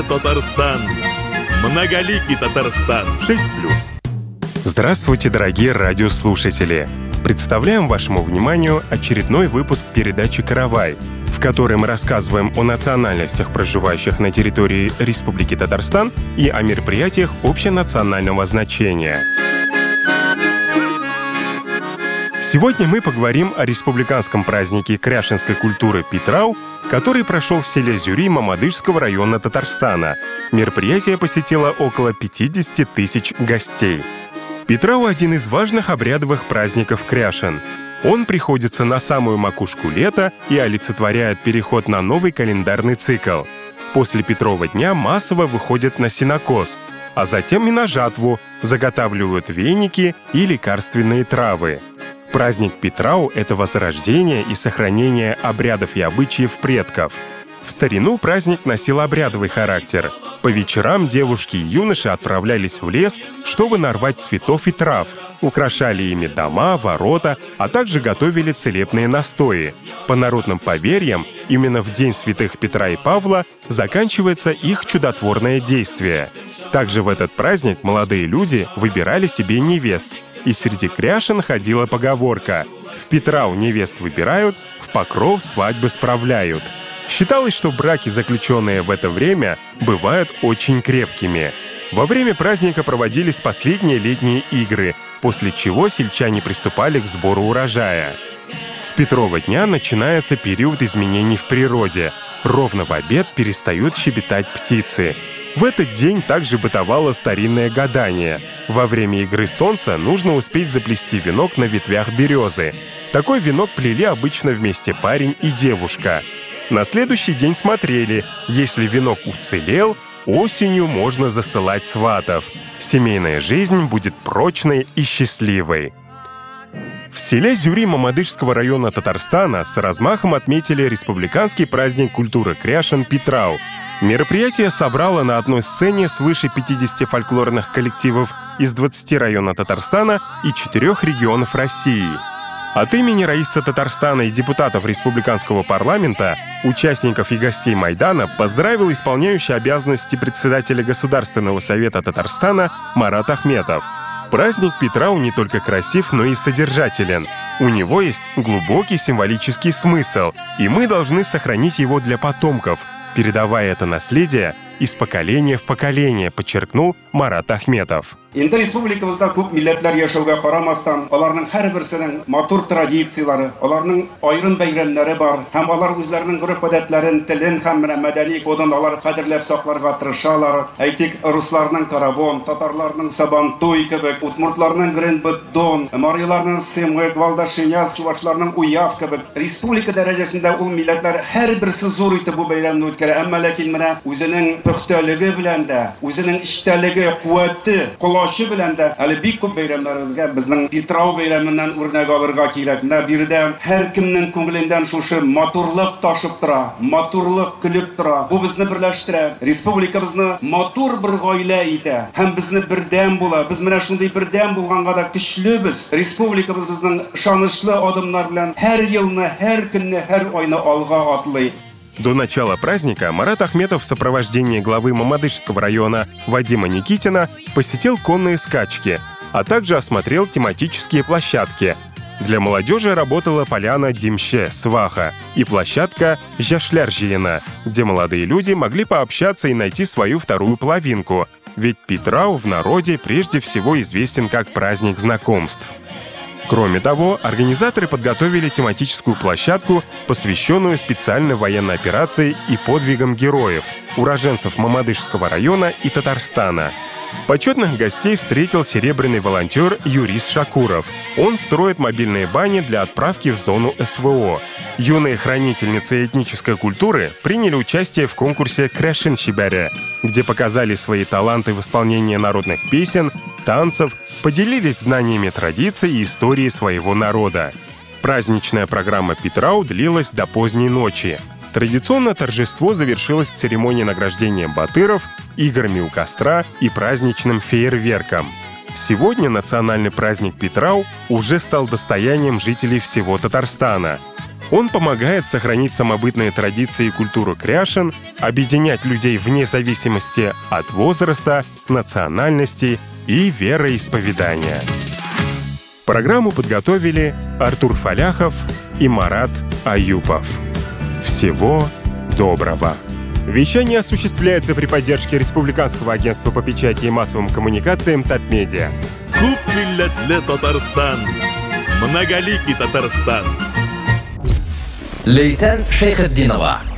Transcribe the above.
Татарстан. Многоликий Татарстан. 6+. Здравствуйте, дорогие радиослушатели! Представляем вашему вниманию очередной выпуск передачи «Каравай», в которой мы рассказываем о национальностях, проживающих на территории Республики Татарстан, и о мероприятиях общенационального значения. Сегодня мы поговорим о республиканском празднике кряшенской культуры Питрау, который прошел в селе Зюри Мамадышского района Татарстана. Мероприятие посетило около 50 тысяч гостей. Питрау – один из важных обрядовых праздников кряшен. Он приходится на самую макушку лета и олицетворяет переход на новый календарный цикл. После Петрова дня массово выходят на сенокос, а затем и на жатву, заготавливают веники и лекарственные травы. Праздник Питрау – это возрождение и сохранение обрядов и обычаев предков. В старину праздник носил обрядовый характер. По вечерам девушки и юноши отправлялись в лес, чтобы нарвать цветов и трав, украшали ими дома, ворота, а также готовили целебные настои. По народным поверьям, именно в день святых Петра и Павла заканчивается их чудотворное действие. Также в этот праздник молодые люди выбирали себе невест, и среди кряшен ходила поговорка: «В Питрау невест выбирают, в Покров свадьбы справляют». Считалось, что браки, заключенные в это время, бывают очень крепкими. Во время праздника проводились последние летние игры, после чего сельчане приступали к сбору урожая. С Петрова дня начинается период изменений в природе. Ровно в обед перестают щебетать птицы. В этот день также бытовало старинное гадание. Во время игры солнца нужно успеть заплести венок на ветвях березы. Такой венок плели обычно вместе парень и девушка. На следующий день смотрели: если венок уцелел, осенью можно засылать сватов. Семейная жизнь будет прочной и счастливой. В селе Зюри Мамадышского района Татарстана с размахом отметили республиканский праздник культуры кряшен Питрау. Мероприятие собрало на одной сцене свыше 50 фольклорных коллективов из 20 районов Татарстана и 4 регионов России. От имени Раиса Татарстана и депутатов Республиканского парламента, участников и гостей Майдана поздравил исполняющий обязанности председателя Государственного совета Татарстана Марат Ахметов. Праздник Питрау не только красив, но и содержателен. У него есть глубокий символический смысл, и мы должны сохранить его для потомков, передавая это наследие из поколения в поколение, подчеркнул Марат Ахметов. Инде республикабызда күп милләтләр яшәүгә карамастан, аларның һәрберсенең матур традициялары, аларның аерым бәйрәмнәре бар, һәм алар үзләренең гореф-гадәтләрен, телен һәм мәдәни кодын алар кадерләп сакларга тырышалар. Әйтик, русларның карабон, татарларның сабантуй кебек, удмуртларның гренбдон, мариларның семгык, валдашиняс, чувашларның уяв кебек, республика дәрәҗәсендә ул милләтләр һәрберсе зур итеп бу бәйрәмне үткәрә. Әмма ләкин менә үзенең пөхтәлеге белән дә, үзенең иштәлеге, куәте, Кулашы белән дә әле бик күп бәйрәмнәребезгә безнең Питрау бәйрәменнән үрнәк алырга кирәк. Менә биредә һәркемнең күңелендән шушы матурлык ташып тора, матурлык көлеп тора. Бу безне берләштерә, республикабызны матур бер гаилә итә һәм безне бердәм була. Без менә шундый бердәм булганга да көчлебез. Республикабыз безнең шанышлы адымнар белән һәр елны, һәр көнне, һәр айны алга атлый. До начала праздника Марат Ахметов в сопровождении главы Мамадышского района Вадима Никитина посетил конные скачки, а также осмотрел тематические площадки. Для молодежи работала поляна Димще, Сваха, и площадка Жашляржиена, где молодые люди могли пообщаться и найти свою вторую половинку, ведь Питрау в народе прежде всего известен как праздник знакомств. Кроме того, организаторы подготовили тематическую площадку, посвященную специальной военной операции и подвигам героев, уроженцев Мамадышского района и Татарстана. Почетных гостей встретил серебряный волонтер Юрис Шакуров. Он строит мобильные бани для отправки в зону СВО. Юные хранительницы этнической культуры приняли участие в конкурсе «Кряшен Шибаре», где показали свои таланты в исполнении народных песен, танцев, поделились знаниями традиций и истории своего народа. Праздничная программа Питрау длилась до поздней ночи. Традиционно торжество завершилось церемонией награждения батыров, играми у костра и праздничным фейерверком. Сегодня национальный праздник Питрау уже стал достоянием жителей всего Татарстана. Он помогает сохранить самобытные традиции и культуру кряшен, объединять людей вне зависимости от возраста, национальности и вероисповедания. Программу подготовили Артур Фаляхов и Марат Аюпов. Всего доброго! Вещание осуществляется при поддержке Республиканского агентства по печати и массовым коммуникациям «Татмедиа». Күп милләтле Татарстан, многоликий Татарстан. Лейсан Шейхетдинова.